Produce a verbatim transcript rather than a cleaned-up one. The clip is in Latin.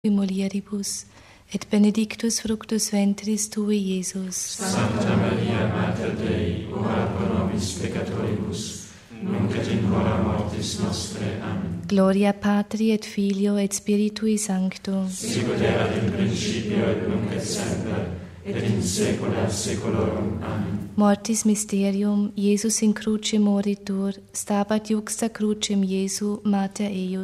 mulieribus, et benedictus fructus ventris tui, Iesus. Sancta Maria, Mater Dei, ora pro nobis peccatoribus, nunc et in hora mortis nostre. Amen. Gloria Patri et Filio et Spiritui Sancto. Sicut erat in principio et nunc et semper, et in saecula saeculorum. Amen. Mortis mysterium, Iesus in cruce moritur, stabat juxta crucem Iesu, mater eius.